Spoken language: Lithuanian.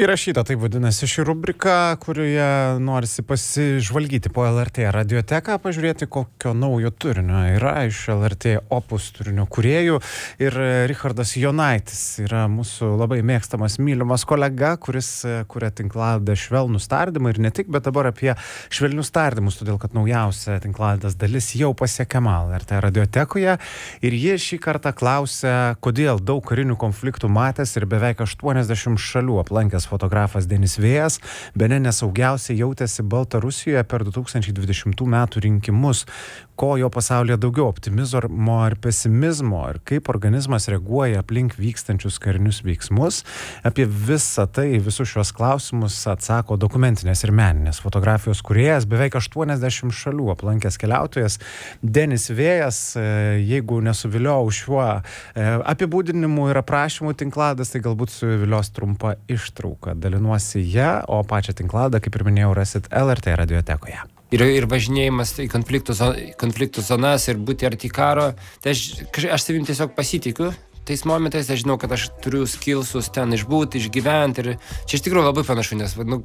Įrašyta, tai vadinasi, ši rubrika, kurioje norisi pasižvalgyti po LRT radioteką, pažiūrėti, kokio naujo turinio yra iš LRT Opus turinio kūrėjų. Ir Richardas Jonaitis yra mūsų labai mėgstamas, mylimas kolega, kuris kuria tinklalaidę Švelnūs tardymai ir ne tik, bet dabar apie švelnius tardymus, todėl kad naujausia tinklalaidės dalis jau pasiekiama LRT radiotekoje. Ir jie šį kartą klausia, kodėl daug karinių konfliktų matęs ir beveik 80 šalių aplankęs fotografas Denis Vėjas bene nesaugiausiai jautėsi Baltarusijoje per 2020 metų rinkimus. Ko jo pasaulyje daugiau, optimizmo ar pesimizmo, ir kaip organizmas reaguoja aplink vykstančius karinius veiksmus. Apie visą tai, visus šios klausimus atsako dokumentinės ir meninės fotografijos kūrėjas, beveik 80 šalių aplankęs keliautojas Denis Vėjas. Jeigu nesuviliau šiuo apibūdinimu ir aprašymu tinklalaidės, tai galbūt suvilios trumpa ištrauka. Dalinuosi ją, o pačią tinklalaidę, kaip ir minėjau, rasit LRT radiotekoje. Ir važinėjimas į konfliktų zonas ir būti arti karo, tai aš savim tiesiog pasitikiu. Tais momentais aš žinau, kad aš turiu skilsus ten išbūti, išgyventi. Ir čia iš tikrųjų labai panašu, nes